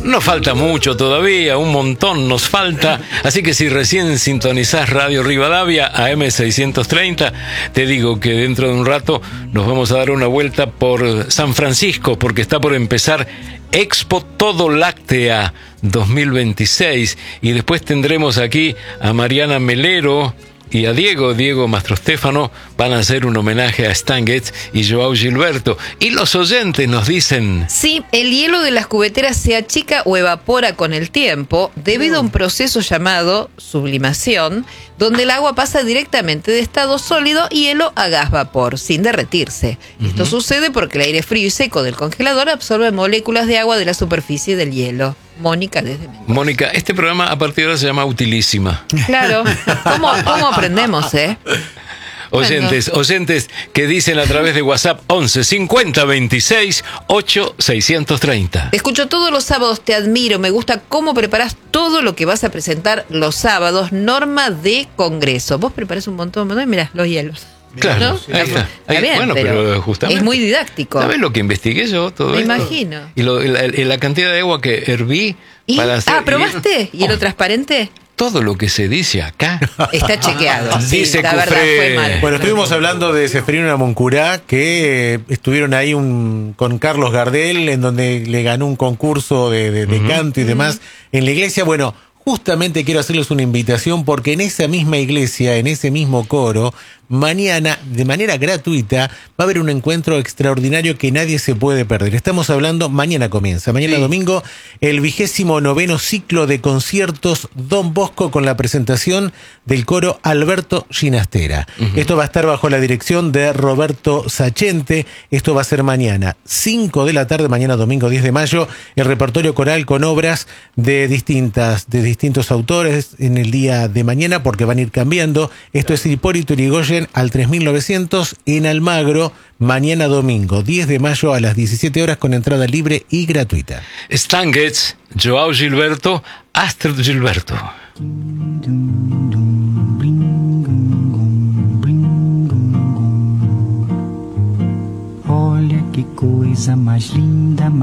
Nos falta mucho todavía, un montón nos falta, así que si recién sintonizás Radio Rivadavia AM 630, te digo que dentro de un rato nos vamos a dar una vuelta por San Francisco, porque está por empezar Expo Todo Láctea 2026, y después tendremos aquí a Mariana Melero y a Diego Mastrostéfano. Van a hacer un homenaje a Stan Getz y Joao Gilberto. Y los oyentes nos dicen: sí, el hielo de las cubeteras se achica o evapora con el tiempo debido a un proceso llamado sublimación, donde el agua pasa directamente de estado sólido hielo a gas vapor, sin derretirse. Esto sucede porque el aire frío y seco del congelador absorbe moléculas de agua de la superficie del hielo. Mónica desde Mendoza. Mónica, este programa a partir de ahora se llama Utilísima. Claro. ¿Cómo aprendemos, Oyentes que dicen a través de WhatsApp 11 50 26 8 630. Te escucho todos los sábados, te admiro, me gusta cómo preparás todo lo que vas a presentar los sábados, norma de congreso. Vos preparás un montón, ¿no? Mirá, los hielos. Claro, ¿no? ahí está. Está bien, bueno, pero justamente es muy didáctico. ¿Sabes lo que investigué yo? Todo Me esto? imagino. Y la cantidad de agua que herví para hacer... ¿probaste? ¿Hielo transparente? Todo lo que se dice acá está chequeado. Sí, dice la verdad fue mal. Bueno, estuvimos hablando de Ceferino Amoncurá, que estuvieron ahí con Carlos Gardel, en donde le ganó un concurso de canto y demás en la iglesia. Bueno, justamente quiero hacerles una invitación, porque en esa misma iglesia, en ese mismo coro, mañana, de manera gratuita, va a haber un encuentro extraordinario que nadie se puede perder. Estamos hablando, mañana comienza, mañana domingo, el 29º ciclo de conciertos Don Bosco, con la presentación del coro Alberto Ginastera. Esto va a estar bajo la dirección de Roberto Sachente. Esto va a ser mañana, 5 de la tarde, mañana domingo 10 de mayo, el repertorio coral con obras de distintos autores en el día de mañana, porque van a ir cambiando. Esto es Hipólito Yrigoyen al 3900 en Almagro, mañana domingo 10 de mayo a las 17 horas, con entrada libre y gratuita. Stan Getz, Joao Gilberto, Astrid Gilberto. Olha que coisa mais linda.